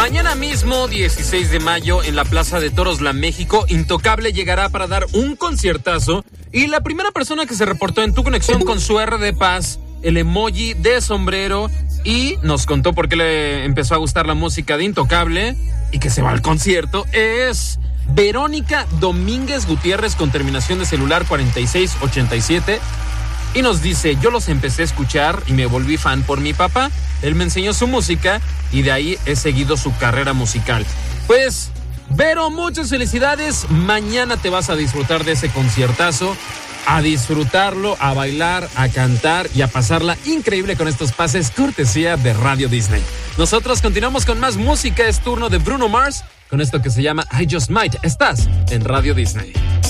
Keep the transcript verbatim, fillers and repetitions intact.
Mañana mismo, dieciséis de mayo, en la Plaza de Toros La México, Intocable llegará para dar un conciertazo. Y la primera persona que se reportó en Tu Conexión con su R de Paz, el emoji de sombrero, y nos contó por qué le empezó a gustar la música de Intocable y que se va al concierto, es Verónica Domínguez Gutiérrez, con terminación de celular cuarenta y seis ochenta y siete. Y nos dice: yo los empecé a escuchar y me volví fan por mi papá. Él me enseñó su música y de ahí he seguido su carrera musical. Pues, Vero, muchas felicidades. Mañana te vas a disfrutar de ese conciertazo, a disfrutarlo, a bailar, a cantar y a pasarla increíble con estos pases cortesía de Radio Disney. Nosotros continuamos con más música. Es turno de Bruno Mars con esto que se llama I Just Might. Estás en Radio Disney.